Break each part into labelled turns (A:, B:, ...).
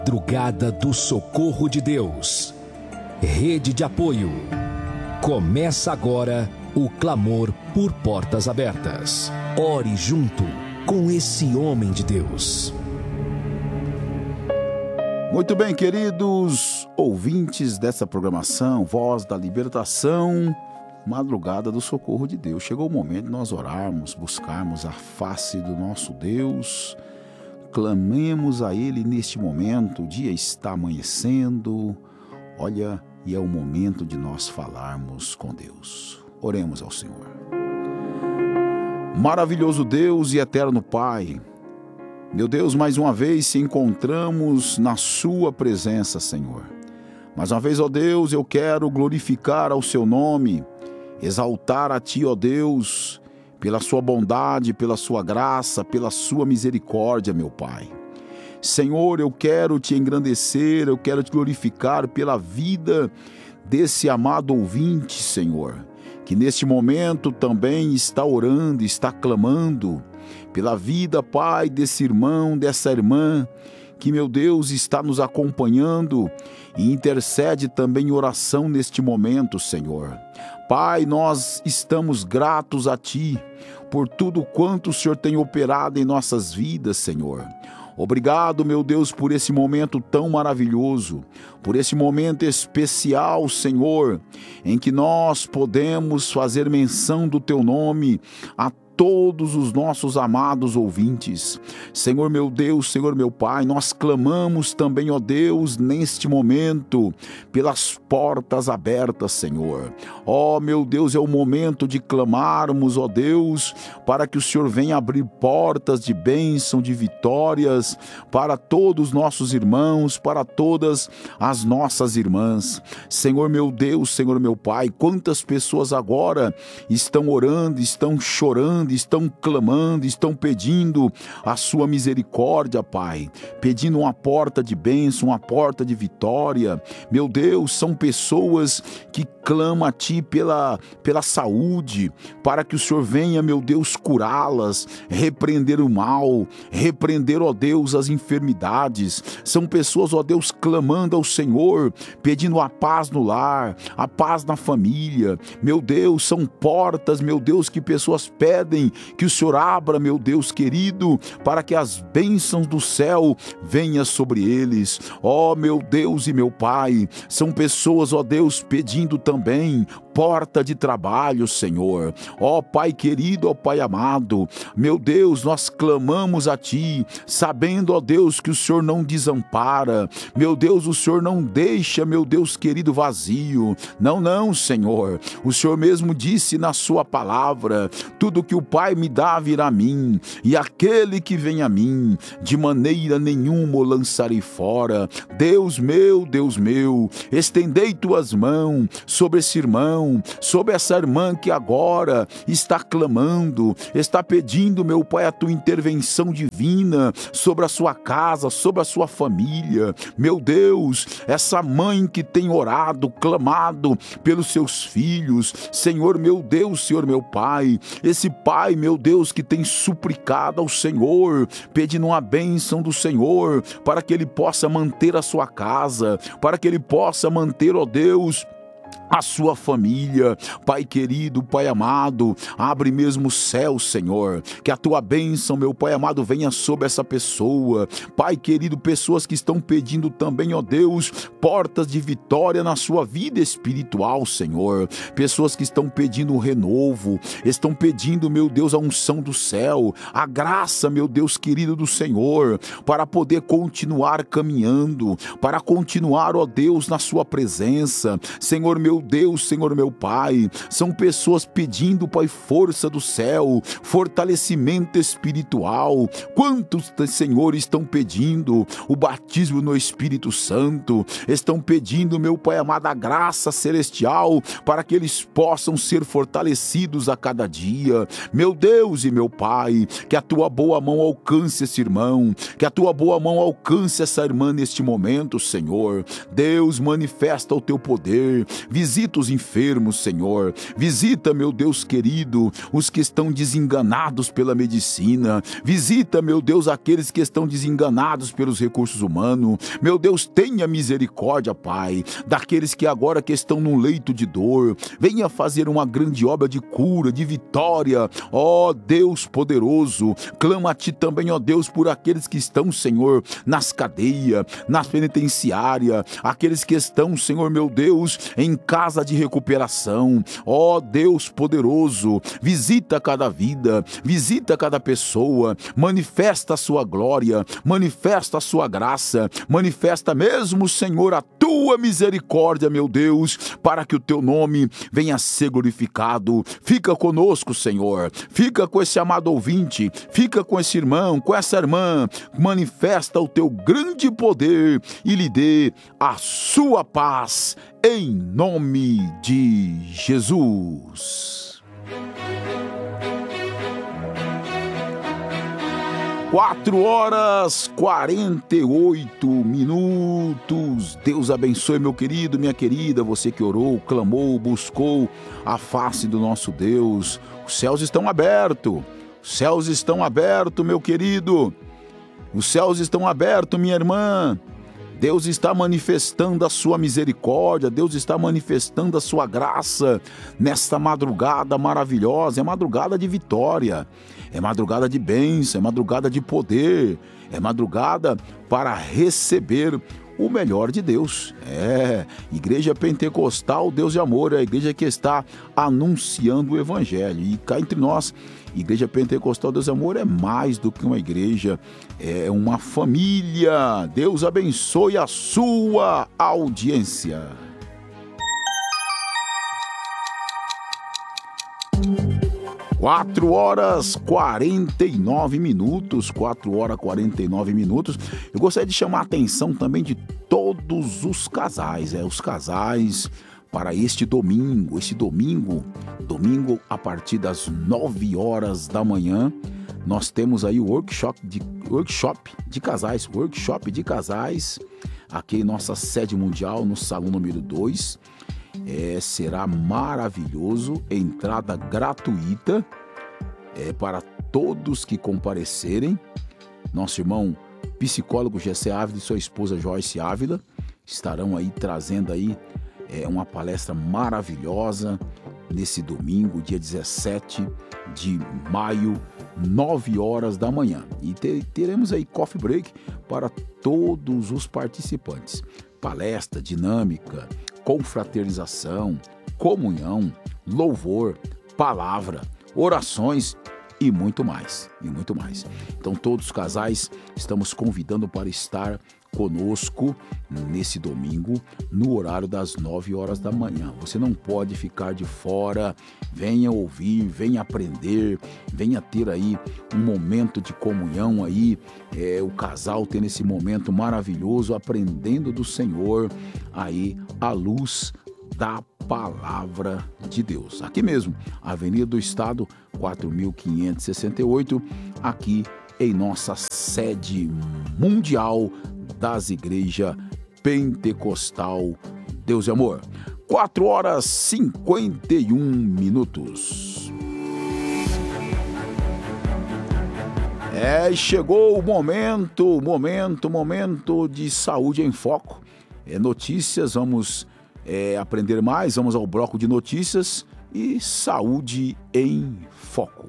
A: Madrugada do Socorro de Deus. Rede de apoio. Começa agora o clamor por portas abertas. Ore junto com esse homem de Deus.
B: Muito bem, queridos ouvintes dessa programação, Voz da Libertação, Madrugada do Socorro de Deus. Chegou o momento de nós orarmos, buscarmos a face do nosso Deus. Clamemos a Ele neste momento. O dia está amanhecendo. Olha, e é o momento de nós falarmos com Deus. Oremos ao Senhor. Maravilhoso Deus e eterno Pai, meu Deus, mais uma vez se encontramos na Sua presença, Senhor. Mais uma vez, ó Deus, eu quero glorificar ao Seu nome, exaltar a Ti, ó Deus, pela Sua bondade, pela Sua graça, pela Sua misericórdia, meu Pai. Senhor, eu quero Te engrandecer, eu quero Te glorificar pela vida desse amado ouvinte, Senhor, que neste momento também está orando, está clamando pela vida, Pai, desse irmão, dessa irmã, que, meu Deus, está nos acompanhando e intercede também em oração neste momento, Senhor. Pai, nós estamos gratos a Ti por tudo quanto o Senhor tem operado em nossas vidas, Senhor. Obrigado, meu Deus, por esse momento tão maravilhoso, por esse momento especial, Senhor, em que nós podemos fazer menção do Teu nome a todos os nossos amados ouvintes. Senhor meu Deus, Senhor meu Pai, nós clamamos também, ó Deus, neste momento, pelas portas abertas, Senhor. Ó meu Deus, é o momento de clamarmos, ó Deus, para que o Senhor venha abrir portas de bênção, de vitórias, para todos os nossos irmãos, para todas as nossas irmãs. Senhor meu Deus, Senhor meu Pai, quantas pessoas agora estão orando, estão chorando, estão clamando, estão pedindo a Sua misericórdia, Pai, pedindo uma porta de bênção, uma porta de vitória. Meu Deus, são pessoas que clamam a Ti pela saúde, para que o Senhor venha, meu Deus, curá-las, repreender o mal, repreender, ó Deus, as enfermidades. São pessoas, ó Deus, clamando ao Senhor, pedindo a paz no lar, a paz na família. Meu Deus, são portas, meu Deus, que pessoas pedem que o Senhor abra, meu Deus querido, para que as bênçãos do céu venham sobre eles. Ó meu Deus e meu Pai, são pessoas, ó Deus, pedindo também porta de trabalho, Senhor. Ó Pai querido, ó Pai amado, meu Deus, nós clamamos a Ti, sabendo, ó Deus, que o Senhor não desampara. Meu Deus, o Senhor não deixa, meu Deus querido, vazio. Não, Senhor. O Senhor mesmo disse na Sua palavra: tudo que o Pai me dá virá a mim, e aquele que vem a mim, de maneira nenhuma o lançarei fora. Deus meu, estendei Tuas mãos sobre esse irmão, sobre essa irmã que agora está clamando, está pedindo, meu Pai, a Tua intervenção divina sobre a sua casa, sobre a sua família. Meu Deus, essa mãe que tem orado, clamado pelos seus filhos, Senhor meu Deus, Senhor meu Pai, esse Pai, meu Deus, que tem suplicado ao Senhor, pedindo uma bênção do Senhor, para que Ele possa manter a sua casa, para que Ele possa manter, ó Deus, a sua família. Pai querido, Pai amado, abre mesmo o céu, Senhor, que a Tua bênção, meu Pai amado, venha sobre essa pessoa. Pai querido, pessoas que estão pedindo também, ó Deus, portas de vitória na sua vida espiritual, Senhor. Pessoas que estão pedindo o renovo, estão pedindo, meu Deus, a unção do céu, a graça, meu Deus querido, do Senhor, para poder continuar caminhando, para continuar, ó Deus, na Sua presença. Senhor meu Deus, Senhor meu Pai, são pessoas pedindo, Pai, força do céu, fortalecimento espiritual. Quantos, Senhor, estão pedindo o batismo no Espírito Santo, estão pedindo, meu Pai amado, a graça celestial, para que eles possam ser fortalecidos a cada dia. Meu Deus e meu Pai, que a Tua boa mão alcance esse irmão, que a Tua boa mão alcance essa irmã neste momento, Senhor. Deus, manifesta o Teu poder, Visita os enfermos, Senhor. Visita, meu Deus querido, os que estão desenganados pela medicina. Visita, meu Deus, aqueles que estão desenganados pelos recursos humanos. Meu Deus, tenha misericórdia, Pai, daqueles que agora que estão num leito de dor. Venha fazer uma grande obra de cura, de vitória. Ó Deus poderoso, clama a Ti também, ó Deus, por aqueles que estão, Senhor, nas cadeias, nas penitenciárias, aqueles que estão, Senhor, meu Deus, em casa de recuperação. Ó Deus poderoso, visita cada vida, visita cada pessoa, manifesta a sua glória, manifesta a sua graça, manifesta mesmo, Senhor, a Tua misericórdia, meu Deus, para que o Teu nome venha a ser glorificado. Fica conosco, Senhor, fica com esse amado ouvinte, fica com esse irmão, com essa irmã, manifesta o Teu grande poder e lhe dê a sua paz, em nome de Jesus. 4h48. Deus abençoe, meu querido, minha querida, você que orou, clamou, buscou a face do nosso Deus. Os céus estão abertos, os céus estão abertos, meu querido. Os céus estão abertos, minha irmã. Deus está manifestando a sua misericórdia, Deus está manifestando a sua graça nesta madrugada maravilhosa. É madrugada de vitória, é madrugada de bênção, é madrugada de poder, é madrugada para receber o melhor de Deus. Igreja Pentecostal Deus de Amor, é a igreja que está anunciando o Evangelho. E cá entre nós, Igreja Pentecostal Deus de Amor é mais do que uma igreja, é uma família. Deus abençoe a sua audiência. Quatro horas 49 minutos. Eu gostaria de chamar a atenção também de todos os casais, os casais para este domingo. Domingo a partir das 9 horas da manhã, nós temos aí o workshop de casais, aqui em nossa sede mundial, no salão número 2. Será maravilhoso, entrada gratuita para todos que comparecerem. Nosso irmão psicólogo Gessé Ávila e sua esposa Joyce Ávila estarão aí trazendo aí uma palestra maravilhosa nesse domingo, dia 17 de maio, 9 horas da manhã. E teremos aí coffee break para todos os participantes. Palestra dinâmica, confraternização, comunhão, louvor, palavra, orações e muito mais. Então todos os casais estamos convidando para estar conosco nesse domingo, no horário das 9 horas da manhã. Você não pode ficar de fora. Venha ouvir, venha aprender, venha ter aí um momento de comunhão aí, o casal tendo esse momento maravilhoso, aprendendo do Senhor aí à luz da palavra de Deus. Aqui mesmo, Avenida do Estado, 4.568, aqui em nossa sede mundial das Igrejas Pentecostal Deus de Amor. 4h51. Chegou o momento de Saúde em Foco. Notícias, vamos aprender mais, vamos ao bloco de notícias e Saúde em Foco.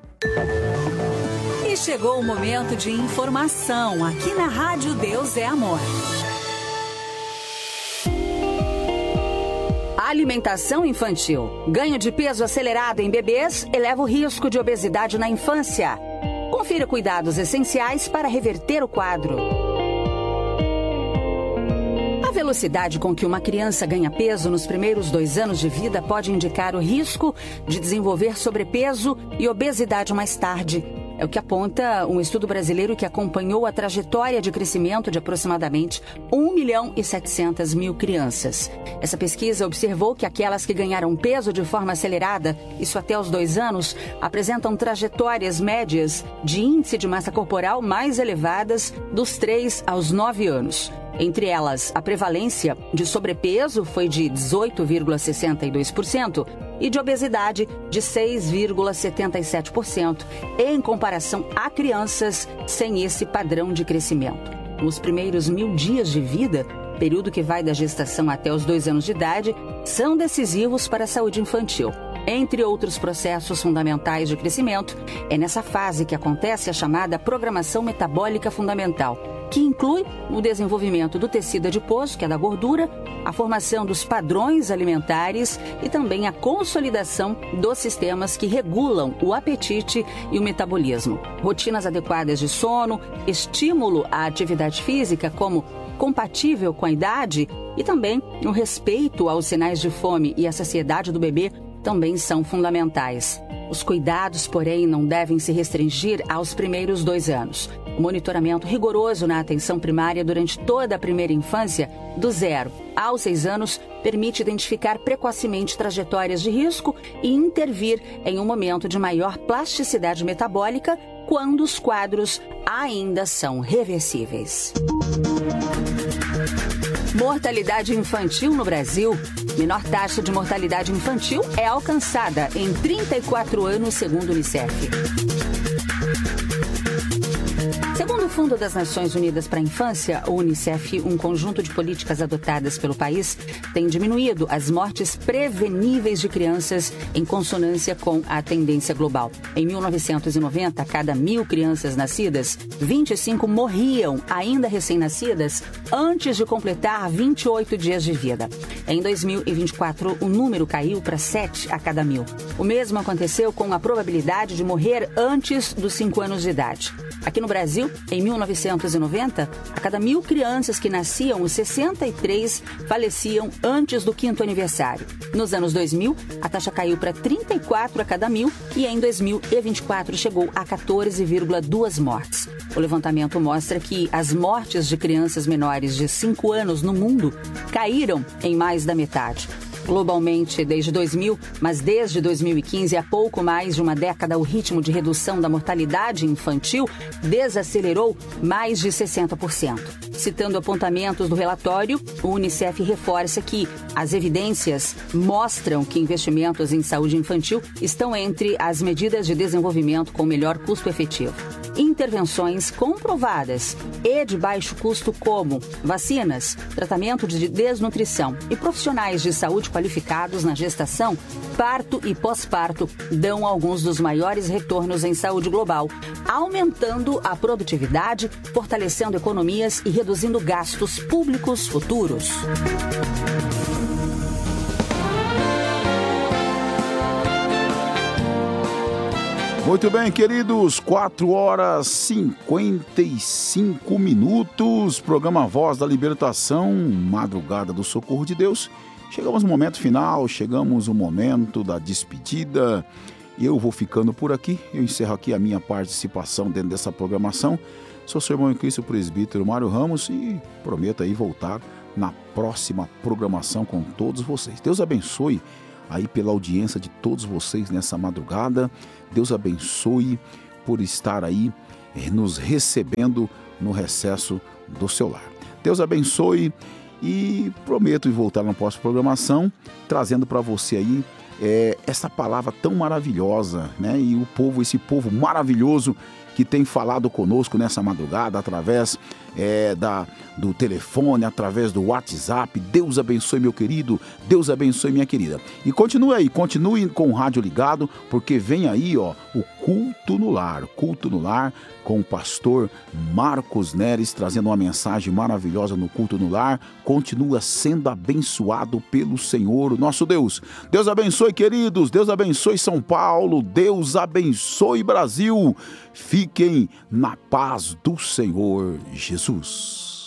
C: E chegou o momento de informação aqui na Rádio Deus é Amor. Alimentação infantil. Ganho de peso acelerado em bebês eleva o risco de obesidade na infância. Confira cuidados essenciais para reverter o quadro. A velocidade com que uma criança ganha peso nos primeiros 2 anos de vida pode indicar o risco de desenvolver sobrepeso e obesidade mais tarde. É o que aponta um estudo brasileiro que acompanhou a trajetória de crescimento de aproximadamente 1.700.000 crianças. Essa pesquisa observou que aquelas que ganharam peso de forma acelerada, isso até os 2 anos, apresentam trajetórias médias de índice de massa corporal mais elevadas dos 3 aos 9 anos. Entre elas, a prevalência de sobrepeso foi de 18,62% e de obesidade de 6,77%, em comparação a crianças sem esse padrão de crescimento. Nos primeiros 1000 dias de vida, período que vai da gestação até os 2 anos de idade, são decisivos para a saúde infantil. Entre outros processos fundamentais de crescimento, é nessa fase que acontece a chamada programação metabólica fundamental, que inclui o desenvolvimento do tecido adiposo, que é da gordura, a formação dos padrões alimentares e também a consolidação dos sistemas que regulam o apetite e o metabolismo. Rotinas adequadas de sono, estímulo à atividade física como compatível com a idade e também o respeito aos sinais de fome e à saciedade do bebê também são fundamentais. Os cuidados, porém, não devem se restringir aos primeiros 2 anos. O monitoramento rigoroso na atenção primária durante toda a primeira infância, do 0 aos 6 anos, permite identificar precocemente trajetórias de risco e intervir em um momento de maior plasticidade metabólica quando os quadros ainda são reversíveis. Mortalidade infantil no Brasil. Menor taxa de mortalidade infantil é alcançada em 34 anos, segundo o Unicef. Segundo o Fundo das Nações Unidas para a Infância, o Unicef, um conjunto de políticas adotadas pelo país tem diminuído as mortes preveníveis de crianças em consonância com a tendência global. Em 1990, a cada 1000 crianças nascidas, 25 morriam, ainda recém-nascidas, antes de completar 28 dias de vida. Em 2024, o número caiu para 7 a cada 1000. O mesmo aconteceu com a probabilidade de morrer antes dos 5 anos de idade. Aqui no Brasil, em 1990, a cada 1000 crianças que nasciam, os 63 faleciam antes do 5º aniversário. Nos anos 2000, a taxa caiu para 34 a cada 1000 e em 2024 chegou a 14,2 mortes. O levantamento mostra que as mortes de crianças menores de 5 anos no mundo caíram em mais da metade. Globalmente, desde 2000, mas desde 2015, há pouco mais de uma década, o ritmo de redução da mortalidade infantil desacelerou mais de 60%. Citando apontamentos do relatório, o Unicef reforça que as evidências mostram que investimentos em saúde infantil estão entre as medidas de desenvolvimento com melhor custo-efetivo. Intervenções comprovadas e de baixo custo como vacinas, tratamento de desnutrição e profissionais de saúde qualificados na gestação, parto e pós-parto dão alguns dos maiores retornos em saúde global, aumentando a produtividade, fortalecendo economias e reduzindo gastos públicos futuros.
B: Muito bem, queridos, 4h55, programa Voz da Libertação, Madrugada do Socorro de Deus. Chegamos no momento final, chegamos no momento da despedida. Eu vou ficando por aqui, eu encerro aqui a minha participação dentro dessa programação. Sou seu irmão em Cristo, o presbítero Mário Ramos, e prometo aí voltar na próxima programação com todos vocês. Deus abençoe aí pela audiência de todos vocês nessa madrugada. Deus abençoe por estar aí nos recebendo no recesso do seu lar. Deus abençoe e prometo voltar na próxima programação trazendo para você aí essa palavra tão maravilhosa, né? E esse povo maravilhoso que tem falado conosco nessa madrugada através do telefone, através do WhatsApp. Deus abençoe, meu querido, Deus abençoe, minha querida. E continue com o rádio ligado, porque vem aí o Culto no Lar com o pastor Marcos Neres, trazendo uma mensagem maravilhosa no Culto no Lar. Continua sendo abençoado pelo Senhor, nosso Deus. Deus abençoe, queridos, Deus abençoe São Paulo, Deus abençoe Brasil. Fiquem na paz do Senhor Jesus.